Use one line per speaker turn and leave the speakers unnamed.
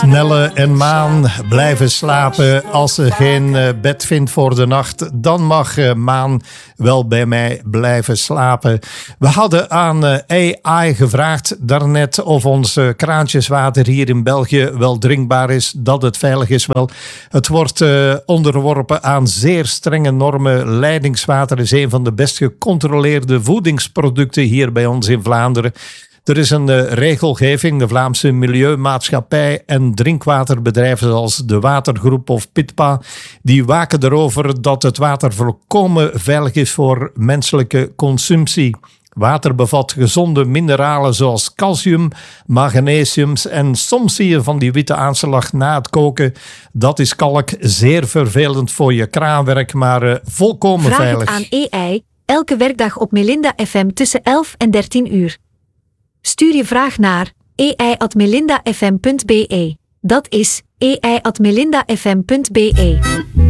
Nelle en Maan blijven slapen. Als ze geen bed vindt voor de nacht, dan mag Maan wel bij mij blijven slapen. We hadden aan AI gevraagd daarnet of ons kraantjeswater hier in België wel drinkbaar is, dat het veilig is. Wel, het wordt onderworpen aan zeer strenge normen. Leidingswater is een van de best gecontroleerde voedingsproducten hier bij ons in Vlaanderen. Er is een regelgeving, de Vlaamse Milieumaatschappij en drinkwaterbedrijven zoals de Watergroep of Pitpa, die waken erover dat het water volkomen veilig is voor menselijke consumptie. Water bevat gezonde mineralen zoals calcium, magnesiums en soms zie je van die witte aanslag na het koken. Dat is kalk, zeer vervelend voor je kraanwerk, maar volkomen
Vraag
veilig.
Vraag het aan AI, elke werkdag op Melinda FM tussen 11 en 13 uur. Stuur je vraag naar ai@melindafm.be. Dat is ai@melindafm.be.